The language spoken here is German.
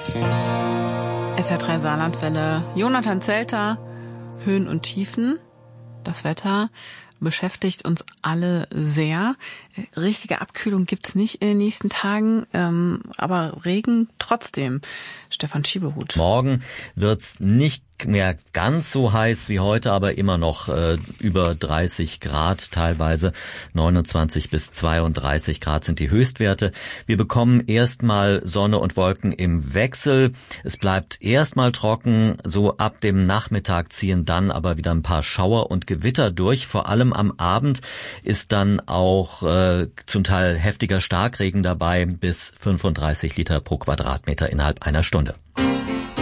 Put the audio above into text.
SR3 Saarlandwelle, Jonathan Zelter, Höhen und Tiefen. Das Wetter beschäftigt uns alle sehr. Richtige Abkühlung gibt's nicht in den nächsten Tagen, aber Regen trotzdem. Stefan Schiebehut. Morgen wird's nicht mehr ganz so heiß wie heute, aber immer noch über 30 Grad, teilweise 29 bis 32 Grad sind die Höchstwerte. Wir bekommen erstmal Sonne und Wolken im Wechsel. Es bleibt erstmal trocken, so ab dem Nachmittag ziehen dann aber wieder ein paar Schauer und Gewitter durch. Vor allem am Abend ist dann auch zum Teil heftiger Starkregen dabei, bis 35 Liter pro Quadratmeter innerhalb einer Stunde.